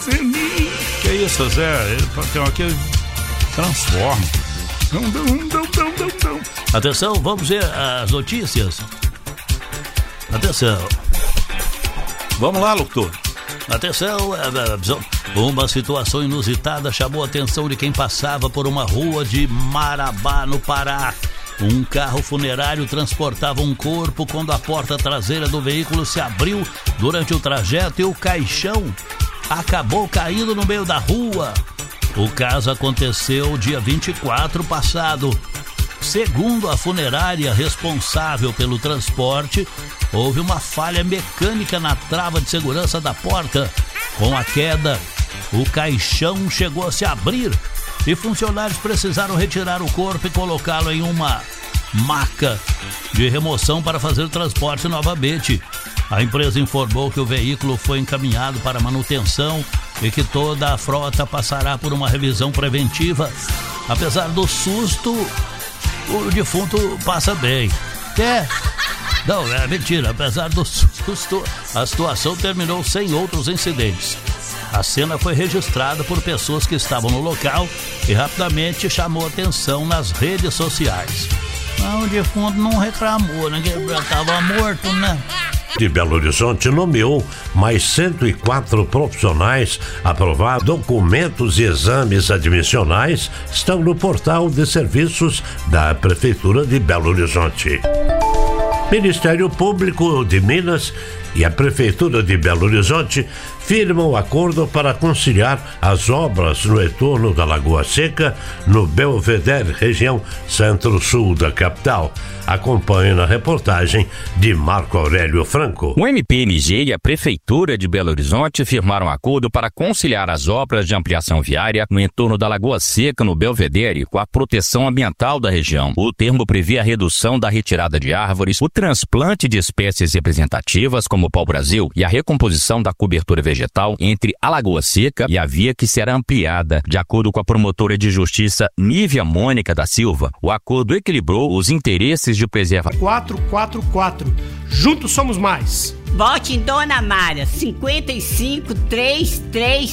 Que isso, Zé? Tem aqui transforma. Não. Atenção, vamos ver as notícias. Atenção. Vamos lá, locutor. Atenção, uma situação inusitada chamou a atenção de quem passava por uma rua de Marabá, no Pará. Um carro funerário transportava um corpo quando a porta traseira do veículo se abriu durante o trajeto e o caixão acabou caindo no meio da rua. O caso aconteceu dia 24 passado. Segundo a funerária responsável pelo transporte, houve uma falha mecânica na trava de segurança da porta. Com a queda, o caixão chegou a se abrir e funcionários precisaram retirar o corpo e colocá-lo em uma maca de remoção para fazer o transporte novamente. A empresa informou que o veículo foi encaminhado para manutenção e que toda a frota passará por uma revisão preventiva. Apesar do susto, o defunto passa bem. Não, é mentira. Apesar do susto, a situação terminou sem outros incidentes. A cena foi registrada por pessoas que estavam no local e rapidamente chamou atenção nas redes sociais. Mas o defunto não reclamou, né? Ele já estava morto, né? De Belo Horizonte nomeou mais 104 profissionais. Aprovar documentos e exames admissionais estão no portal de serviços da Prefeitura de Belo Horizonte. Ministério Público de Minas e a Prefeitura de Belo Horizonte firmam acordo para conciliar as obras no entorno da Lagoa Seca, no Belvedere, região centro-sul da capital. Acompanhe na reportagem de Marco Aurélio Franco. O MPMG e a Prefeitura de Belo Horizonte firmaram acordo para conciliar as obras de ampliação viária no entorno da Lagoa Seca, no Belvedere, com a proteção ambiental da região. O termo prevê a redução da retirada de árvores, o transplante de espécies representativas, como o pau-brasil, e a recomposição da cobertura vegetal entre a Lagoa Seca e a via que será ampliada. De acordo com a promotora de justiça Nívia Mônica da Silva, o acordo equilibrou os interesses de preservar. 444. Juntos somos mais. Vote em Dona Mara, 55333.